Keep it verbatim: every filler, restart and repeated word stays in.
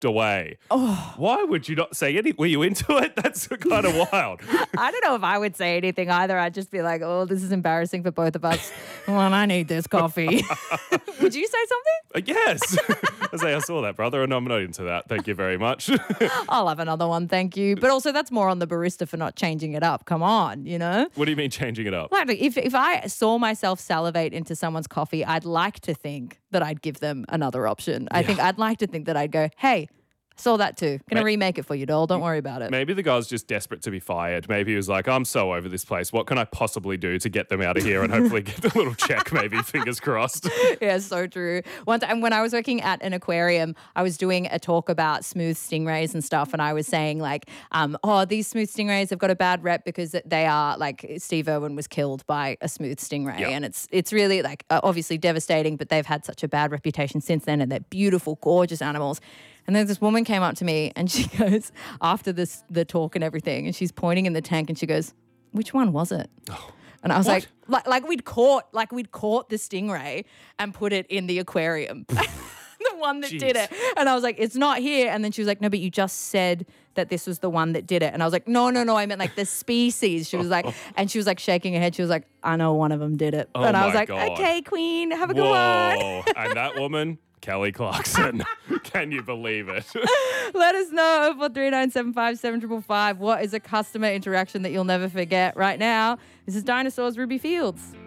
away. Oh. Why would you not say anything? Were you into it? That's kind of wild. I don't know if I would say anything either. I'd just be like, oh, this is embarrassing for both of us. Well, I need this coffee. Would you say something? Uh, yes. I say, I saw that, brother, and I'm not into that. Thank you very much. I'll have another one, thank you. But also that's more on the barista for not changing it up. Come on, you know? What do you mean changing it up? Like if, if I saw myself salivate into someone's coffee, I'd like to think that I'd give them another option. I yeah. think I'd like to think that I'd go, hey, saw that too. Gonna Maybe, remake it for you, doll. Don't worry about it. Maybe the guy's just desperate to be fired. Maybe he was like, I'm so over this place. What can I possibly do to get them out of here and hopefully get a little check, maybe, fingers crossed. Yeah, so true. One time when I was working at an aquarium, I was doing a talk about smooth stingrays and stuff, and I was saying like, um, oh, these smooth stingrays have got a bad rep because they are like Steve Irwin was killed by a smooth stingray. Yep. And it's it's really like uh, obviously devastating, but they've had such a bad reputation since then, and they're beautiful, gorgeous animals. And then this woman came up to me and she goes, after this the talk and everything, and she's pointing in the tank and she goes, which one was it? Oh, and I was like, like, like we'd caught, like we'd caught the stingray and put it in the aquarium. The one that Jeez. did it. And I was like, it's not here. And then she was like, no, but you just said that this was the one that did it. And I was like, no, no, no, I meant like the species. She was like, and she was like shaking her head. She was like, I know one of them did it. Oh and I was my like, God. okay, queen, have a good Whoa. one. And that woman, Kelly Clarkson. Can you believe it? Let us know for three nine seven five seven five five. What is a customer interaction that you'll never forget right now? This is Dinosaurs, Ruby Fields.